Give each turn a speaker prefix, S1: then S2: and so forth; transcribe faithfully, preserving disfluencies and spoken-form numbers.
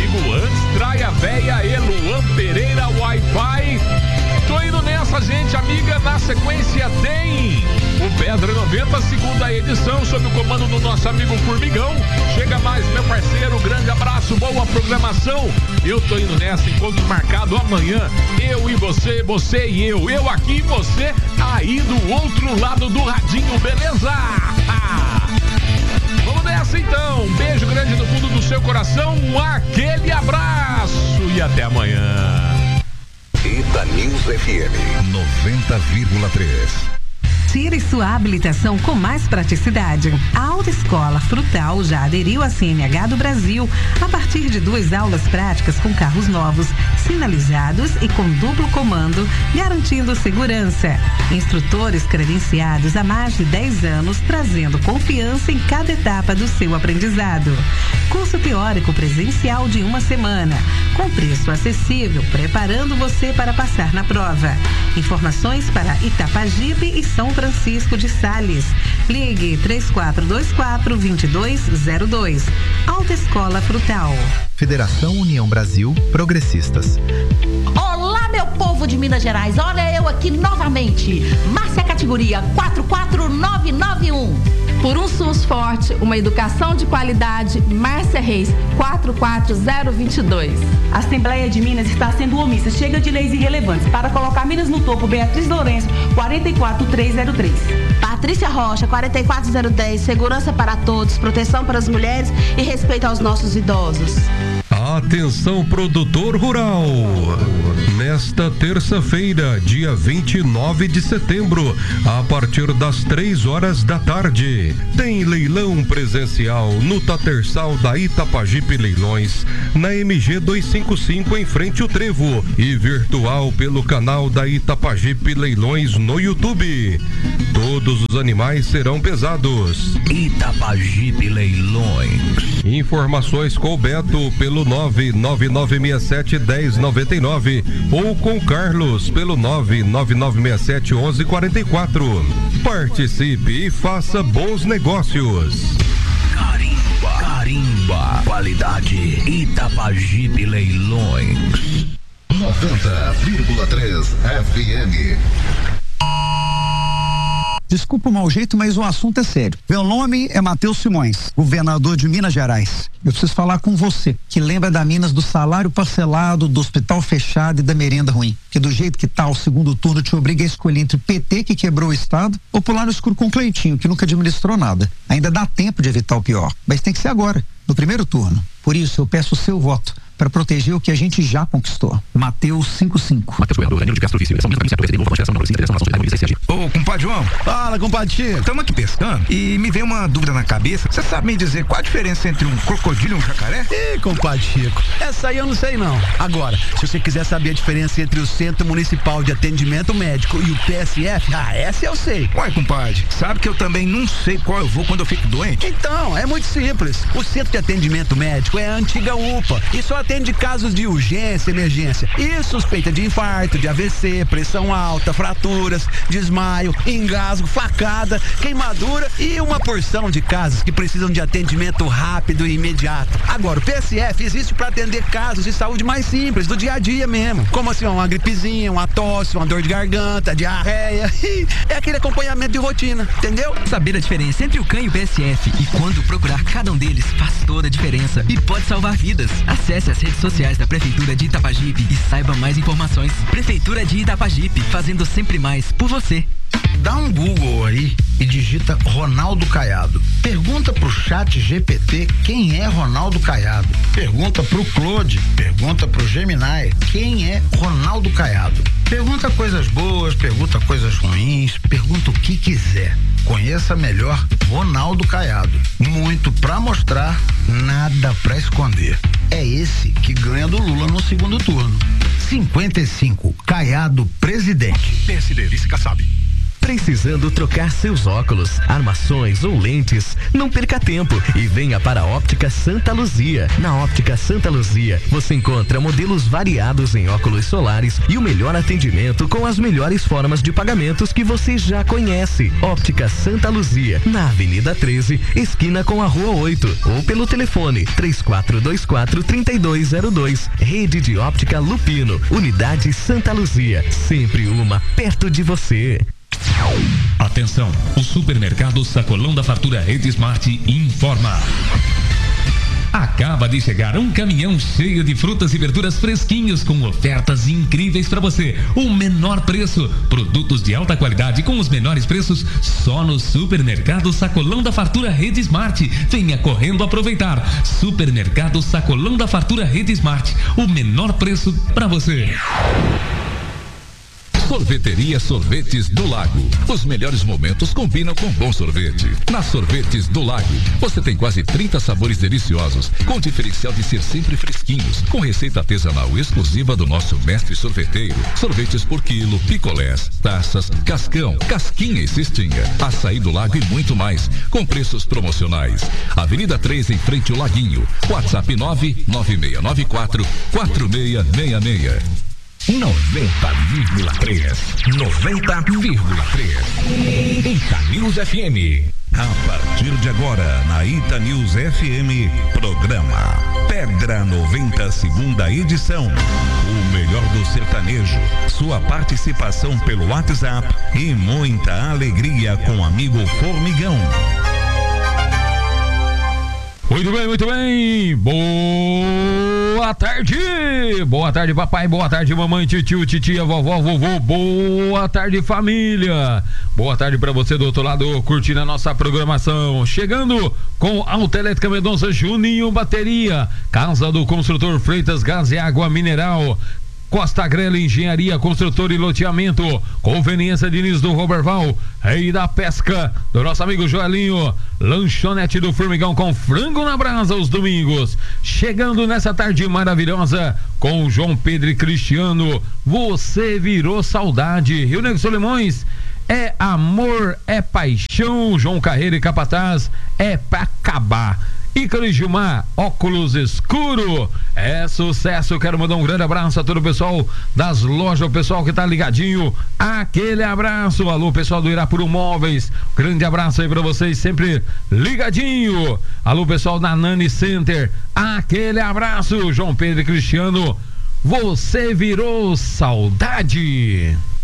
S1: amigo Antes, Traia Véia e Luan Pereira Wi-Fi. Tô indo nessa, gente, amiga. Na sequência tem o Pedra noventa, segunda edição, sob o comando do nosso amigo Formigão. Chega mais, meu parceiro, grande abraço, boa programação. Eu tô indo nessa, encontro marcado amanhã. Eu e você, você e eu. Eu aqui e você aí do outro lado do radinho, beleza? Vamos nessa então. Um beijo grande no fundo do seu coração. Aquele abraço e até amanhã.
S2: Ita News F M noventa vírgula três.
S3: Tire sua habilitação com mais praticidade. A Autoescola Frutal já aderiu à C N H do Brasil a partir de duas aulas práticas com carros novos, sinalizados e com duplo comando, garantindo segurança. Instrutores credenciados há mais de dez anos, trazendo confiança em cada etapa do seu aprendizado. Curso teórico presencial de uma semana, com preço acessível, preparando você para passar na prova. Informações para Itapajipe e São Francisco de Sales. Ligue três quatro dois quatro, dois dois zero dois. Autoescola Frutal.
S4: Federação União Brasil Progressistas.
S5: Olá, meu povo de Minas Gerais. Olha eu aqui novamente. Márcia categoria quatro quatro nove nove um.
S6: Por um SUS forte, uma educação de qualidade, Márcia Reis, quatro quatro zero dois dois.
S7: A Assembleia de Minas está sendo omissa. Chega de leis irrelevantes. Para colocar Minas no topo, Beatriz Lourenço, quatro quatro três zero três.
S8: Patrícia Rocha, quatro quatro zero um zero. Segurança para todos, proteção para as mulheres e respeito aos nossos idosos.
S9: Atenção, produtor rural. Nesta terça-feira, dia vinte e nove de setembro, a partir das três horas da tarde, tem leilão presencial no Tatersal da Itapajipe Leilões, na M G duzentos e cinquenta e cinco, em frente ao Trevo, e virtual pelo canal da Itapajipe Leilões no YouTube. Todos os animais serão pesados.
S2: Itapajipe Leilões.
S9: Informações com o Beto pelo nove nove nove seis sete um zero nove nove ou com Carlos pelo nove nove nove seis sete um um quatro quatro. Participe e faça bons negócios.
S2: Carimba, carimba, qualidade Itapajipe Leilões. noventa vírgula três F M.
S10: Desculpa o mau jeito, mas o assunto é sério. Meu nome é Matheus Simões, governador de Minas Gerais. Eu preciso falar com você, que lembra da Minas do salário parcelado, do hospital fechado e da merenda ruim. Que do jeito que tá, o segundo turno te obriga a escolher entre o P T, que quebrou o Estado, ou pular no escuro com o Cleitinho, que nunca administrou nada. Ainda dá tempo de evitar o pior, mas tem que ser agora, no primeiro turno. Por isso, eu peço o seu voto, para proteger o que a gente já conquistou. Mateus cinco cinco.
S11: Mateus Goiador, Danilo de Castro Vice, São Luís, de novo, consideração, Ô, compadre João. Fala, compadre Chico. Estamos aqui pescando e me veio uma dúvida na cabeça. Você sabe me dizer qual a diferença entre um crocodilo e um jacaré?
S12: Ih, compadre Chico, essa aí eu não sei não. Agora, se você quiser saber a diferença entre o Centro Municipal de Atendimento Médico e o P S F, ah, essa eu sei.
S11: Ué, compadre, sabe que eu também não sei qual eu vou quando eu fico doente?
S12: Então, é muito simples. O Centro de Atendimento Médico é a antiga U P A e só atende casos de urgência, emergência e suspeita de infarto, de A V C, pressão alta, fraturas, desmaio, engasgo, facada, queimadura e uma porção de casos que precisam de atendimento rápido e imediato. Agora, o P S F existe para atender casos de saúde mais simples, do dia a dia mesmo, como assim, uma gripezinha, uma tosse, uma dor de garganta, diarreia, é aquele acompanhamento de rotina, entendeu?
S13: Saber a diferença entre o C A N e o P S F e quando procurar cada um deles faz toda a diferença e pode salvar vidas. Acesse as redes sociais da Prefeitura de Itapajipe e saiba mais informações. Prefeitura de Itapajipe, fazendo sempre mais por você.
S14: Dá um Google aí e digita Ronaldo Caiado. Pergunta pro chat G P T quem é Ronaldo Caiado. Pergunta pro Claude, pergunta pro Gemini quem é Ronaldo Caiado. Pergunta coisas boas, pergunta coisas ruins, pergunta o que quiser. Conheça melhor Ronaldo Caiado. Muito pra mostrar, nada pra esconder. É esse que ganha do Lula no segundo turno. cinquenta e cinco, Caiado presidente.
S11: P S D, vice Kassab.
S15: Precisando trocar seus óculos, armações ou lentes? Não perca tempo e venha para a Óptica Santa Luzia. Na Óptica Santa Luzia, você encontra modelos variados em óculos solares e o melhor atendimento com as melhores formas de pagamentos que você já conhece. Óptica Santa Luzia, na Avenida treze, esquina com a Rua oito, ou pelo telefone três quatro dois quatro, três dois zero dois. Rede de Óptica Lupino, Unidade Santa Luzia, sempre uma perto de você.
S16: Atenção, o supermercado Sacolão da Fartura Rede Smart informa. Acaba de chegar um caminhão cheio de frutas e verduras fresquinhos com ofertas incríveis para você. O menor preço, produtos de alta qualidade com os menores preços só no supermercado Sacolão da Fartura Rede Smart. Venha correndo aproveitar. Supermercado Sacolão da Fartura Rede Smart, o menor preço para você.
S2: Sorveteria Sorvetes do Lago. Os melhores momentos combinam com bom sorvete. Na Sorvetes do Lago, você tem quase trinta sabores deliciosos, com diferencial de ser sempre fresquinhos, com receita artesanal exclusiva do nosso mestre sorveteiro. Sorvetes por quilo, picolés, taças, cascão, casquinha e cestinha, açaí do Lago e muito mais, com preços promocionais. Avenida três, em frente ao Laguinho. WhatsApp nove nove seis nove quatro, quatro seis seis seis.
S16: noventa vírgula três. noventa vírgula três. Ita News F M.
S2: A partir de agora, na Ita News F M, programa Pedra noventa, segunda edição. O melhor do sertanejo, sua participação pelo WhatsApp e muita alegria com o amigo Formigão.
S1: Muito bem, muito bem. Boa tarde. Boa tarde, papai. Boa tarde, mamãe, tio, titia, vovó, vovô. Boa tarde, família. Boa tarde para você do outro lado, curtindo a nossa programação. Chegando com Autoelétrica Mendonça, Juninho Bateria, Casa do Construtor Freitas Gás e Água Mineral, Costa Grela Engenharia, Construtor e Loteamento, Conveniência Diniz do Roberval, Rei da Pesca, do nosso amigo Joelinho, Lanchonete do Formigão com frango na brasa aos domingos. Chegando nessa tarde maravilhosa com João Pedro e Cristiano, você virou saudade. Rio Negro Solimões, é amor, é paixão. João Carreira e Capataz, é pra acabar. Ícaro e Gilmar, óculos escuro, é sucesso. Quero mandar um grande abraço a todo o pessoal das lojas, o pessoal que tá ligadinho, aquele abraço. Alô, pessoal do Irapuru Móveis, grande abraço aí pra vocês, sempre ligadinho. Alô, pessoal da Nani Center, aquele abraço. João Pedro e Cristiano, você virou saudade.